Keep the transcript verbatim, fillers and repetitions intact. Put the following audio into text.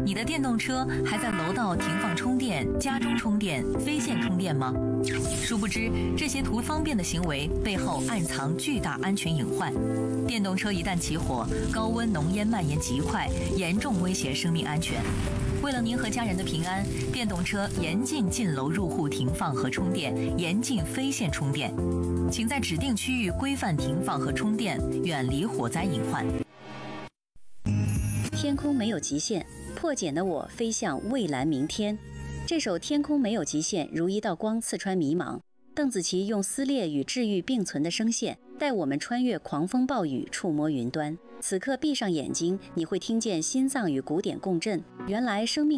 你的电动车还在楼道停放充电、家中充电、非线充电吗？殊不知，这些图方便的行为背后暗藏巨大安全隐患。电动车一旦起火，高温浓烟蔓延极快，严重威胁生命安全。为了您和家人的平安，电动车严禁进楼入户停放和充电，严禁非线充电。请在指定区域规范停放和充电，远离火灾隐患。 天空没有极限，破茧的我飞向蔚蓝明天。这首《天空没有极限》如一道光刺穿迷茫。邓紫棋用撕裂与治愈并存的声线，带我们穿越狂风暴雨，触摸云端。此刻闭上眼睛，你会听见心脏与鼓点共振。原来生命